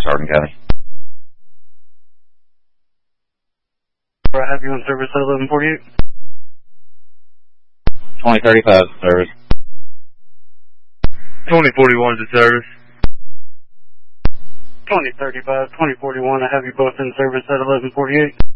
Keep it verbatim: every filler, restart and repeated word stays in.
Forest, Hardin County. I have you on service at eleven forty-eight. twenty thirty-five service. twenty forty-one to service. twenty thirty-five, twenty forty-one, I have you both in service at eleven forty-eight.